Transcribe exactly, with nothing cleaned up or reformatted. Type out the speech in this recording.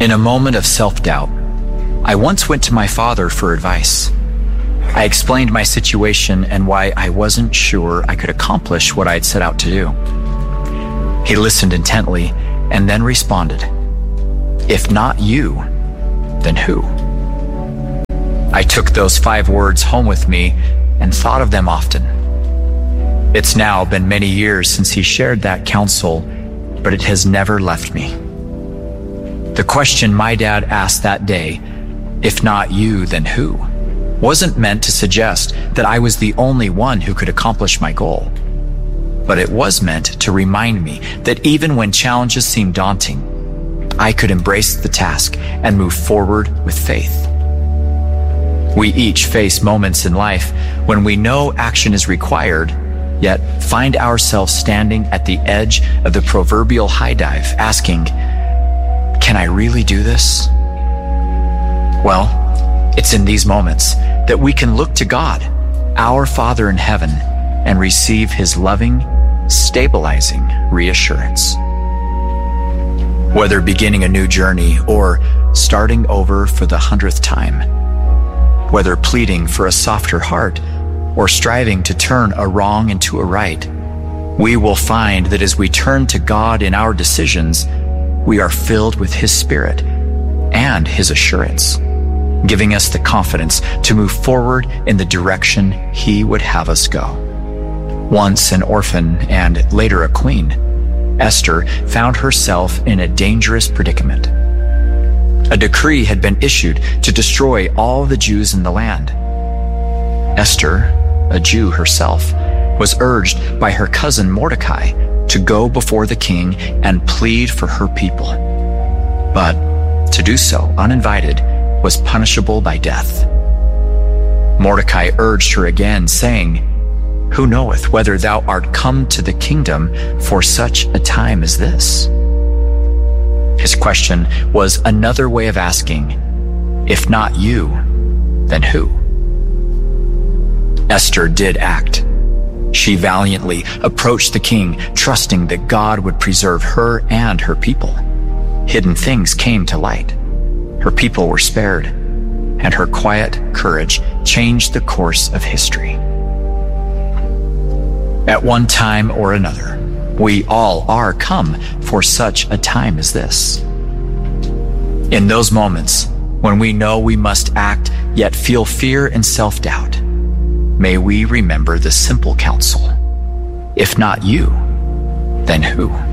In a moment of self-doubt, I once went to my father for advice. I explained my situation and why I wasn't sure I could accomplish what I had set out to do. He listened intently and then responded, "If not you, then who?" I took those five words home with me and thought of them often. It's now been many years since he shared that counsel, but it has never left me. The question my dad asked that day, "If not you, then who?" wasn't meant to suggest that I was the only one who could accomplish my goal. But it was meant to remind me that even when challenges seemed daunting, I could embrace the task and move forward with faith. We each face moments in life when we know action is required, yet find ourselves standing at the edge of the proverbial high dive, asking, "Can I really do this?" Well, it's in these moments that we can look to God, our Father in heaven, and receive His loving, stabilizing reassurance. Whether beginning a new journey or starting over for the hundredth time, whether pleading for a softer heart or striving to turn a wrong into a right, we will find that as we turn to God in our decisions, we are filled with His Spirit and His assurance, giving us the confidence to move forward in the direction He would have us go. Once an orphan and later a queen, Esther found herself in a dangerous predicament. A decree had been issued to destroy all the Jews in the land. Esther, a Jew herself, was urged by her cousin Mordecai to go before the king and plead for her people. But to do so uninvited was punishable by death. Mordecai urged her again, saying, "Who knoweth whether thou art come to the kingdom for such a time as this?" His question was another way of asking, "If not you, then who?" Esther did act. She valiantly approached the king, trusting that God would preserve her and her people. Hidden things came to light. Her people were spared, and her quiet courage changed the course of history. At one time or another, we all are come for such a time as this. In those moments when we know we must act yet feel fear and self-doubt, may we remember the simple counsel, "If not you, then who?"